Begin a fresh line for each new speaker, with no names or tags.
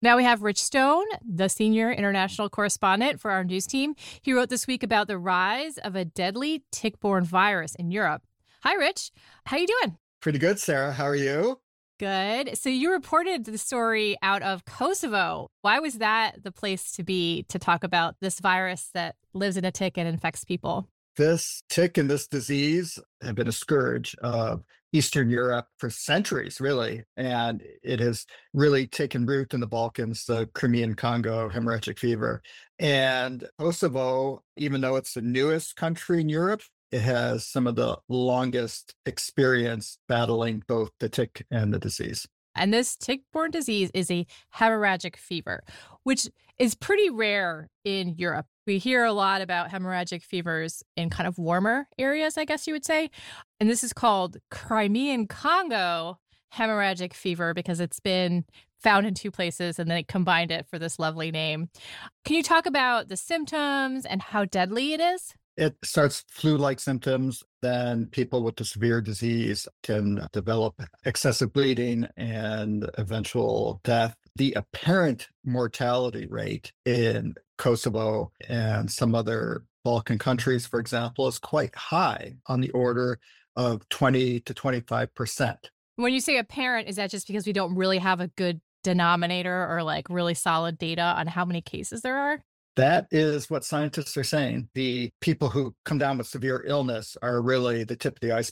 Now we have Rich Stone, the senior international correspondent for our news team. He wrote this week about the rise of a deadly tick-borne virus in Europe. Hi, Rich. How you doing?
Pretty good, Sarah. How are you?
Good. So you reported the story out of Kosovo. Why was that the place to be to talk about this virus that lives in a tick and infects people?
This tick and this disease have been a scourge of Eastern Europe for centuries, really. And it has really taken root in the Balkans, the Crimean Congo hemorrhagic fever. And Kosovo, even though it's the newest country in Europe, it has some of the longest experience battling both the tick and the disease.
And this tick-borne disease is a hemorrhagic fever, which is pretty rare in Europe. We hear a lot about hemorrhagic fevers in kind of warmer areas, I guess you would say. And this is called Crimean Congo hemorrhagic fever because it's been found in two places and they combined it for this lovely name. Can you talk about the symptoms and how deadly it is?
It starts flu-like symptoms, then people with the severe disease can develop excessive bleeding and eventual death. The apparent mortality rate in Kosovo and some other Balkan countries, for example, is quite high, on the order of 20 to 25%.
When you say apparent, is that just because we don't really have a good denominator or like really solid data on how many cases there are?
That is what scientists are saying. The people who come down with severe illness are really the tip of the iceberg.